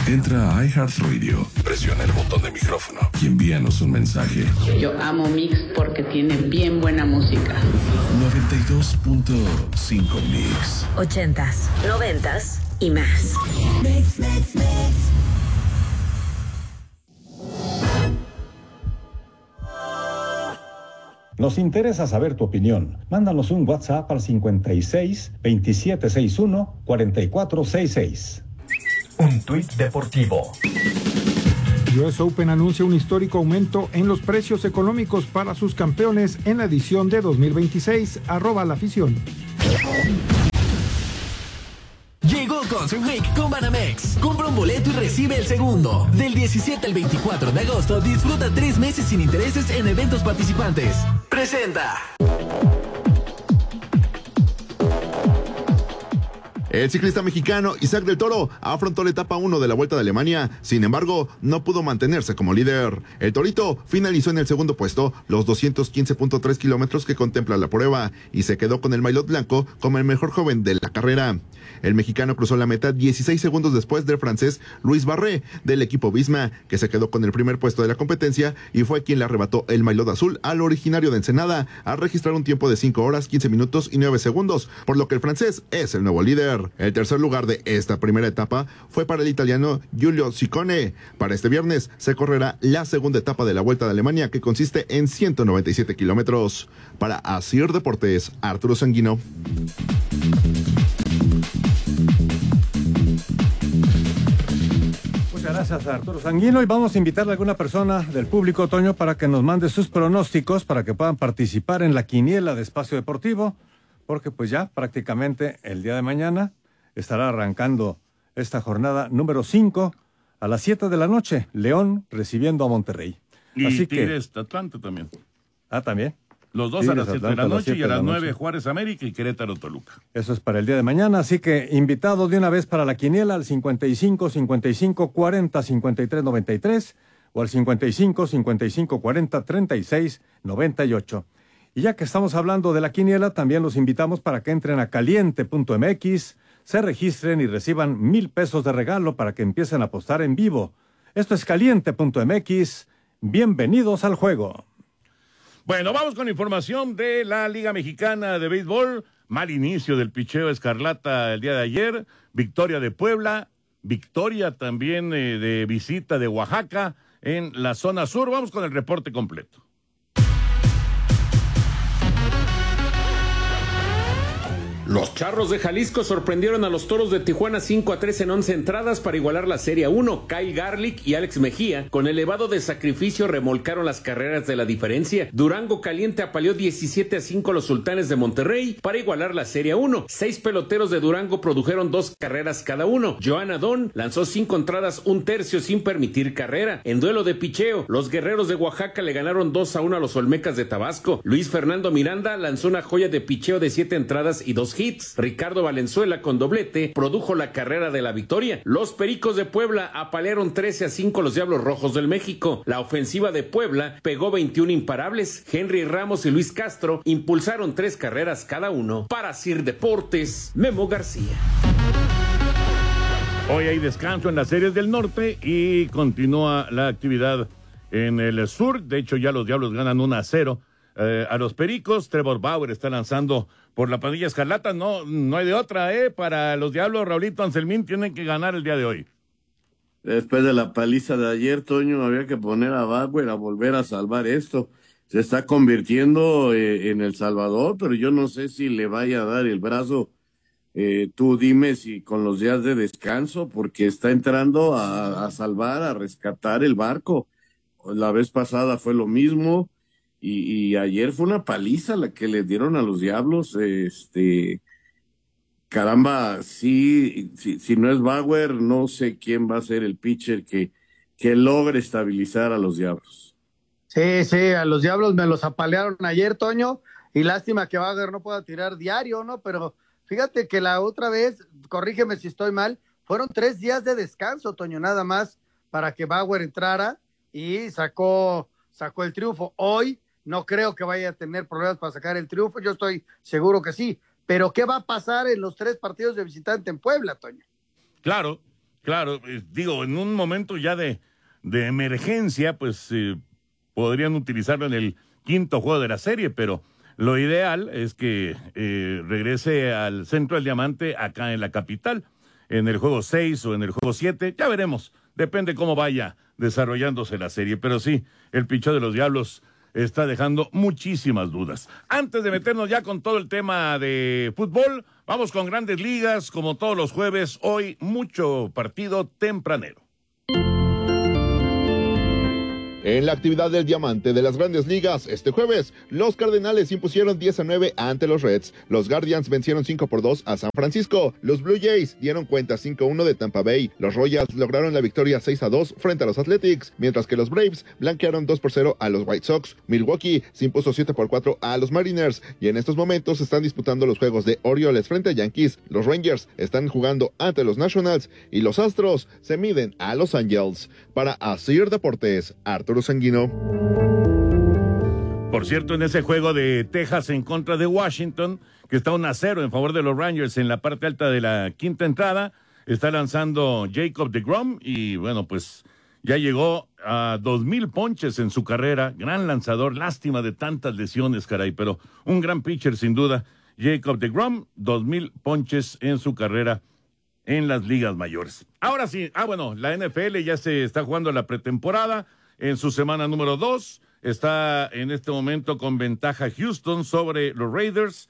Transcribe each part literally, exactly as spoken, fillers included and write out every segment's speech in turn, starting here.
Entra a iHeartRadio, presiona el botón de micrófono y envíanos un mensaje. Yo amo Mix porque tiene bien buena música. noventa y dos punto cinco Mix. Ochentas, noventas y más. Mix, mix, mix. Nos interesa saber tu opinión. Mándanos un WhatsApp al cincuenta y seis, veintisiete sesenta y uno, cuarenta y cuatro sesenta y seis. Un tuit deportivo. U S Open anuncia un histórico aumento en los precios económicos para sus campeones en la edición de dos mil veintiséis. Arroba la afición. Llegó Concert Week con Banamex. Compra un boleto y recibe el segundo. Del diecisiete al veinticuatro de agosto, disfruta tres meses sin intereses en eventos participantes. Presenta. El ciclista mexicano Isaac del Toro afrontó la etapa uno de la Vuelta de Alemania, sin embargo, no pudo mantenerse como líder. El Torito finalizó en el segundo puesto los doscientos quince punto tres kilómetros que contempla la prueba y se quedó con el maillot blanco como el mejor joven de la carrera. El mexicano cruzó la meta dieciséis segundos después del francés Luis Barré del equipo Visma, que se quedó con el primer puesto de la competencia y fue quien le arrebató el maillot azul al originario de Ensenada, al registrar un tiempo de cinco horas, quince minutos y nueve segundos, por lo que el francés es el nuevo líder. El tercer lugar de esta primera etapa fue para el italiano Giulio Ciccone. Para este viernes se correrá la segunda etapa de la Vuelta de Alemania, que consiste en ciento noventa y siete kilómetros. Para Asir Deportes, Arturo Sanguino. Muchas gracias a Arturo Sanguino y vamos a invitarle a alguna persona del público, Toño, para que nos mande sus pronósticos para que puedan participar en la quiniela de Espacio Deportivo, porque pues ya prácticamente el día de mañana estará arrancando esta jornada número cinco a las siete de la noche, León recibiendo a Monterrey. Y Así Tigres que... Atlanta también. Ah, también. Los dos Tigres, a las siete Atlanta, de la noche y a las nueve noche. Juárez América y Querétaro Toluca. Eso es para el día de mañana, así que invitado de una vez para la quiniela al cincuenta y cinco, cincuenta y cinco, cuarenta, cincuenta y tres, noventa y tres o al cincuenta y cinco, cincuenta y cinco, cuarenta, treinta y seis, noventa y ocho. Y ya que estamos hablando de la quiniela, también los invitamos para que entren a caliente punto m x, se registren y reciban mil pesos de regalo para que empiecen a apostar en vivo. Esto es caliente punto m x. Bienvenidos al juego. Bueno, vamos con información de la Liga Mexicana de Béisbol. Mal inicio del picheo Escarlata el día de ayer. Victoria de Puebla. Victoria también eh, de visita de Oaxaca en la zona sur. Vamos con el reporte completo. Los Charros de Jalisco sorprendieron a los Toros de Tijuana cinco a tres en once entradas para igualar la Serie uno. Kyle Garlick y Alex Mejía, con elevado de sacrificio, remolcaron las carreras de la diferencia. Durango Caliente apaleó diecisiete a cinco a los Sultanes de Monterrey para igualar la Serie uno. Seis peloteros de Durango produjeron dos carreras cada uno. Joan Adón lanzó cinco entradas, un tercio sin permitir carrera. En duelo de picheo, los Guerreros de Oaxaca le ganaron dos a uno a los Olmecas de Tabasco. Luis Fernando Miranda lanzó una joya de picheo de siete entradas y dos hits. Ricardo Valenzuela, con doblete, produjo la carrera de la victoria. Los Pericos de Puebla apalearon trece a cinco a los Diablos Rojos del México. La ofensiva de Puebla pegó veintiún imparables. Henry Ramos y Luis Castro impulsaron tres carreras cada uno. Para Sir Deportes, Memo García. Hoy hay descanso en las series del norte y continúa la actividad en el sur. De hecho, ya los Diablos ganan uno a cero eh, a los Pericos. Trevor Bauer está lanzando por la pandilla Escarlata. No, no hay de otra, ¿eh? Para los Diablos, Raulito Anselmín tienen que ganar el día de hoy. Después de la paliza de ayer, Toño, había que poner a Bauer a volver a salvar esto. Se está convirtiendo eh, en El Salvador, pero yo no sé si le vaya a dar el brazo. Eh, tú dime si con los días de descanso, porque está entrando a, a salvar, a rescatar el barco. La vez pasada fue lo mismo. Y, y ayer fue una paliza la que le dieron a los Diablos. Este, caramba, sí, sí, si no es Bauer, no sé quién va a ser el pitcher que, que logre estabilizar a los Diablos. Sí, sí, a los Diablos me los apalearon ayer, Toño, y lástima que Bauer no pueda tirar diario, ¿no? Pero fíjate que la otra vez, corrígeme si estoy mal, fueron tres días de descanso, Toño, nada más para que Bauer entrara y sacó, sacó el triunfo. Hoy no creo que vaya a tener problemas para sacar el triunfo, yo estoy seguro que sí. Pero ¿qué va a pasar en los tres partidos de visitante en Puebla, Toño? Claro, Claro, eh, digo, en un momento ya de, de emergencia, pues eh, podrían utilizarlo en el quinto juego de la serie, pero lo ideal es que eh, regrese al Centro del Diamante acá en la capital, en el juego seis o en el juego siete, ya veremos, depende cómo vaya desarrollándose la serie, pero sí, el pichón de los Diablos está dejando muchísimas dudas. Antes de meternos ya con todo el tema de fútbol, vamos con Grandes Ligas, como todos los jueves, hoy mucho partido tempranero. En la actividad del diamante de las Grandes Ligas, este jueves, los Cardenales impusieron diez a nueve ante los Reds. Los Guardians vencieron cinco por dos a San Francisco. Los Blue Jays dieron cuenta cinco a uno de Tampa Bay. Los Royals lograron la victoria seis a dos frente a los Athletics, mientras que los Braves blanquearon dos por cero a los White Sox. Milwaukee se impuso siete por cuatro a los Mariners. Y en estos momentos se están disputando los juegos de Orioles frente a Yankees. Los Rangers están jugando ante los Nationals y los Astros se miden a Los Angels. Para Asir Deportes, Arturo Sanguino. Por cierto, en ese juego de Texas en contra de Washington, que está uno a cero en favor de los Rangers en la parte alta de la quinta entrada, está lanzando Jacob deGrom y bueno, pues ya llegó a dos mil ponches en su carrera, gran lanzador, lástima de tantas lesiones, caray, pero un gran pitcher sin duda, Jacob deGrom, dos mil ponches en su carrera en las ligas mayores. Ahora sí, ah bueno, la N F L ya se está jugando la pretemporada en su semana número dos, está en este momento con ventaja Houston sobre los Raiders,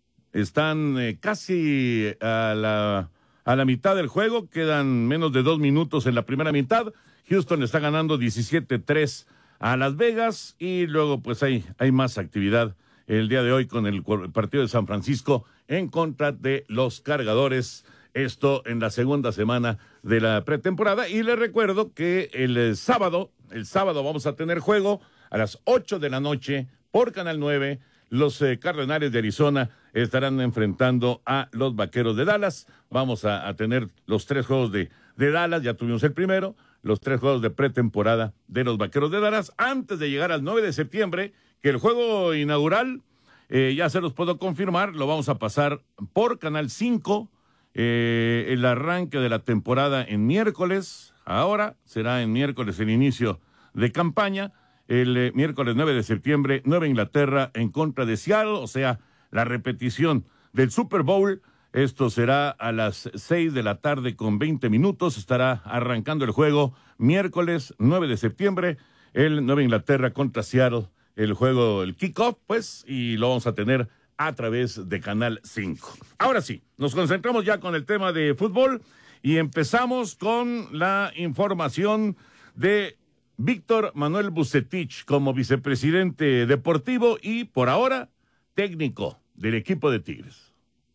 están eh, casi a la, a la mitad del juego, quedan menos de dos minutos en la primera mitad, Houston está ganando diecisiete tres a Las Vegas y luego pues hay, hay más actividad el día de hoy con el partido de San Francisco en contra de los Cargadores. Esto en la segunda semana de la pretemporada. Y les recuerdo que el, el sábado, el sábado vamos a tener juego a las ocho de la noche por Canal nueve. Los eh, Cardenales de Arizona estarán enfrentando a los Vaqueros de Dallas. Vamos a, a tener los tres juegos de, de Dallas, ya tuvimos el primero, los tres juegos de pretemporada de los Vaqueros de Dallas, antes de llegar al nueve de septiembre, que el juego inaugural, eh, ya se los puedo confirmar, lo vamos a pasar por Canal cinco. Eh, el arranque de la temporada en miércoles, ahora será en miércoles el inicio de campaña, el eh, miércoles nueve de septiembre, Nueva Inglaterra en contra de Seattle, o sea, la repetición del Super Bowl. Esto será a las seis de la tarde con veinte minutos, estará arrancando el juego miércoles nueve de septiembre, el Nueva Inglaterra contra Seattle, el juego, el kickoff, pues, y lo vamos a tener a través de Canal cinco. Ahora sí, nos concentramos ya con el tema de fútbol y empezamos con la información de Víctor Manuel Vucetich como vicepresidente deportivo y por ahora técnico del equipo de Tigres.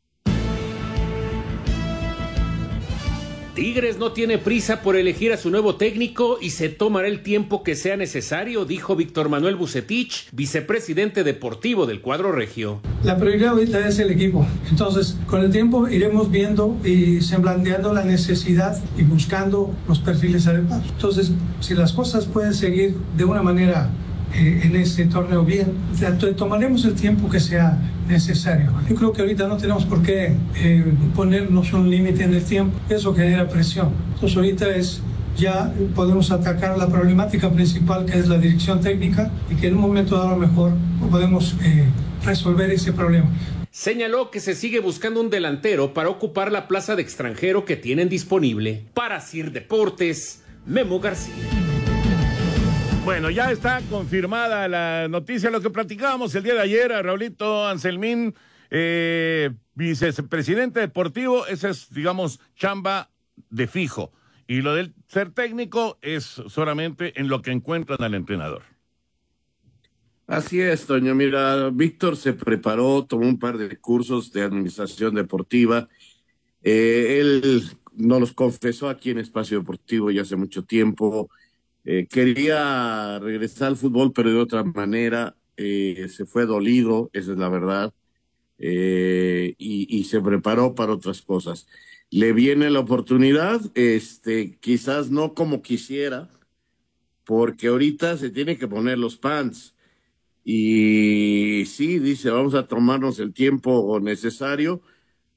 Tigres no tiene prisa por elegir a su nuevo técnico y se tomará el tiempo que sea necesario, dijo Víctor Manuel Vucetich, vicepresidente deportivo del cuadro regio. La prioridad ahorita es el equipo, entonces con el tiempo iremos viendo y semblanteando la necesidad y buscando los perfiles adecuados. Entonces, si las cosas pueden seguir de una manera eh, en este torneo bien, tomaremos el tiempo que sea necesario. Yo creo que ahorita no tenemos por qué eh, ponernos un límite en el tiempo, eso genera presión. Entonces ahorita es, ya podemos atacar la problemática principal que es la dirección técnica y que en un momento dado a lo mejor podemos eh, resolver ese problema. Señaló que se sigue buscando un delantero para ocupar la plaza de extranjero que tienen disponible. Para Sir Deportes, Memo García. Bueno, ya está confirmada la noticia, lo que platicábamos el día de ayer a Raulito Anselmín, eh, vicepresidente deportivo, esa es, digamos, chamba de fijo. Y lo del ser técnico es solamente en lo que encuentran al entrenador. Así es, Toño. Mira, Víctor se preparó, tomó un par de cursos de administración deportiva. Eh, él nos los confesó aquí en Espacio Deportivo ya hace mucho tiempo. Eh, quería regresar al fútbol, pero de otra manera. Eh, se fue dolido, esa es la verdad, eh, y, y se preparó para otras cosas. Le viene la oportunidad, este, quizás no como quisiera, porque ahorita se tiene que poner los pants. Y sí, dice, vamos a tomarnos el tiempo necesario,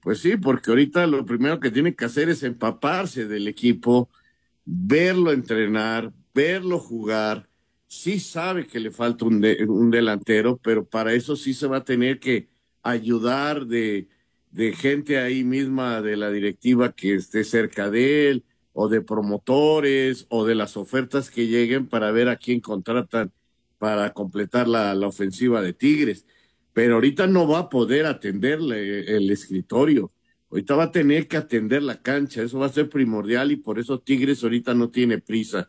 Pues sí, porque ahorita lo primero que tiene que hacer es empaparse del equipo, verlo entrenar, verlo jugar. Sí sabe que le falta un, de, un delantero, pero para eso sí se va a tener que ayudar de, de gente ahí misma de la directiva que esté cerca de él, o de promotores, o de las ofertas que lleguen para ver a quién contratan para completar la, la ofensiva de Tigres. Pero ahorita no va a poder atenderle el escritorio. Ahorita va a tener que atender la cancha. Eso va a ser primordial y por eso Tigres ahorita no tiene prisa.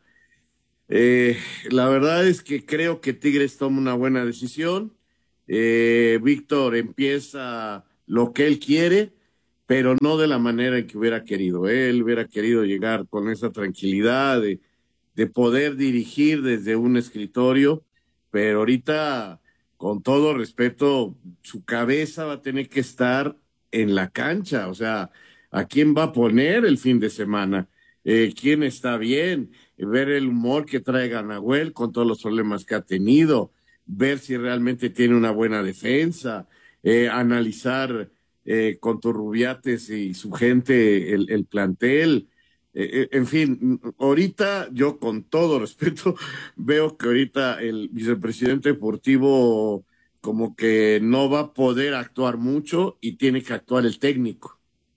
Eh, la verdad es que creo que Tigres toma una buena decisión. Eh, Víctor empieza lo que él quiere, pero no de la manera en que hubiera querido. Él hubiera querido llegar con esa tranquilidad de, de poder dirigir desde un escritorio, pero ahorita, con todo respeto, su cabeza va a tener que estar en la cancha. O sea, ¿a quién va a poner el fin de semana? Eh, ¿Quién está bien? Ver el humor que traiga Nahuel con todos los problemas que ha tenido, ver si realmente tiene una buena defensa, eh, analizar eh, con Turrubiates y su gente el, el plantel. Eh, en fin, ahorita yo con todo respeto veo que ahorita el vicepresidente deportivo como que no va a poder actuar mucho y tiene que actuar el técnico.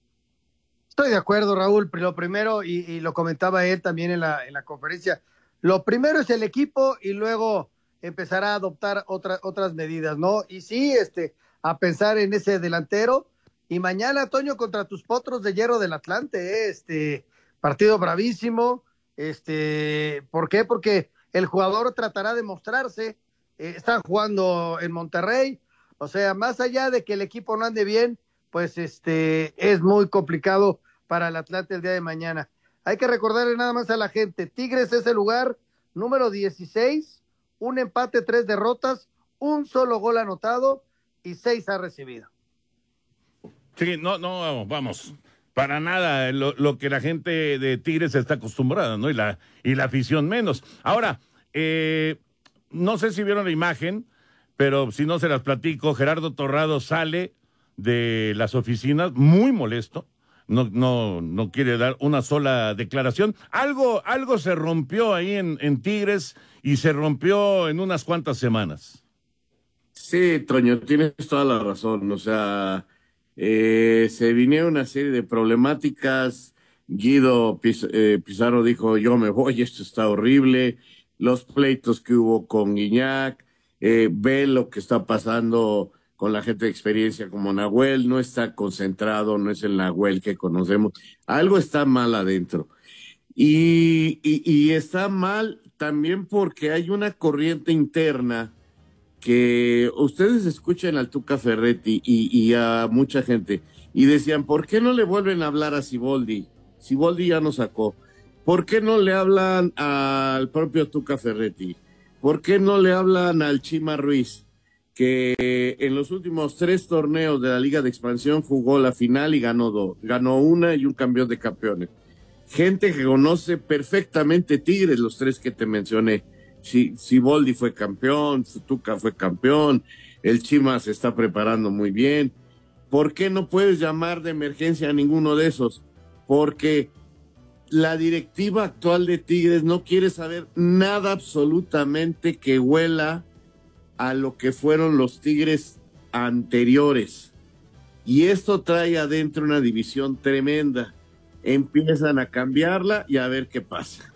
Estoy de acuerdo, Raúl. Lo primero, y, y lo comentaba él también en la, en la conferencia, lo primero es el equipo y luego empezará a adoptar otra, otras medidas, ¿no? Y sí, este, a pensar en ese delantero. Y mañana, Toño, contra tus Potros de Hierro del Atlante, ¿eh? este partido bravísimo. Este, ¿por qué? Porque el jugador tratará de mostrarse. Eh, están jugando en Monterrey. O sea, más allá de que el equipo no ande bien, pues este es muy complicado para el Atlante el día de mañana. Hay que recordarle nada más a la gente, Tigres es el lugar número dieciséis, un empate, tres derrotas, un solo gol anotado y seis ha recibido. Sí, no, no, vamos, para nada lo, lo que la gente de Tigres está acostumbrada, ¿no? Y la, y la afición menos. Ahora, eh, no sé si vieron la imagen, pero si no se las platico, Gerardo Torrado sale de las oficinas muy molesto. No, no, no quiere dar una sola declaración. Algo, algo se rompió ahí en, en Tigres y se rompió en unas cuantas semanas. Sí, Toño, tienes toda la razón. O sea, eh, se vinieron una serie de problemáticas. Guido Piz, eh, Pizarro dijo, yo me voy, esto está horrible. Los pleitos que hubo con Guiñac, eh, ve lo que está pasando con la gente de experiencia como Nahuel, no está concentrado, no es el Nahuel que conocemos. Algo está mal adentro. Y, y, y está mal también porque hay una corriente interna que ustedes escuchan al Tuca Ferretti y, y a mucha gente y decían, ¿por qué no le vuelven a hablar a Siboldi? Siboldi ya nos sacó. ¿Por qué no le hablan al propio Tuca Ferretti? ¿Por qué no le hablan al Chima Ruiz? Que en los últimos tres torneos de la Liga de Expansión jugó la final y ganó dos, ganó una y un campeón de campeones. Gente que conoce perfectamente Tigres, los tres que te mencioné. Siboldi fue campeón, Tuca fue campeón, el Chima se está preparando muy bien. ¿Por qué no puedes llamar de emergencia a ninguno de esos? Porque la directiva actual de Tigres no quiere saber nada absolutamente que huela a lo que fueron los Tigres anteriores. Y esto trae adentro una división tremenda. Empiezan a cambiarla y a ver qué pasa.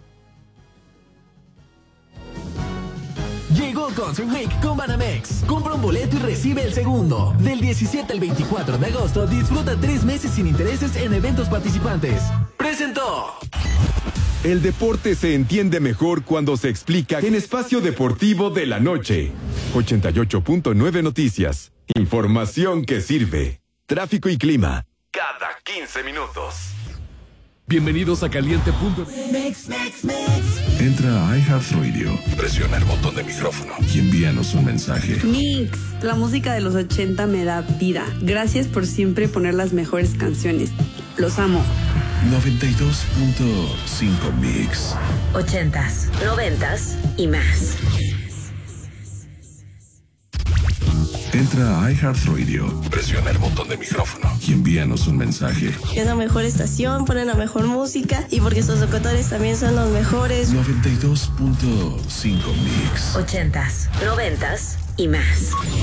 Llegó Concert Week con Banamex. Compra un boleto y recibe el segundo. Del diecisiete al veinticuatro de agosto, disfruta tres meses sin intereses en eventos participantes. Presentó. El deporte se entiende mejor cuando se explica en Espacio Deportivo de la Noche. ochenta y ocho punto nueve Noticias. Información que sirve. Tráfico y clima. Cada quince minutos. Bienvenidos a Caliente. Entra a iHeartRadio, presiona el botón de micrófono y envíanos un mensaje. Mix, la música de los ochenta me da vida. Gracias por siempre poner las mejores canciones. Los amo. noventa y dos punto cinco Mix. Ochentas, noventas y más. Entra a iHeartRadio, presiona el botón de micrófono y envíanos un mensaje. Es la mejor estación, ponen la mejor música y porque sus locutores también son los mejores. noventa y dos punto cinco Mix. Ochentas, noventas y más.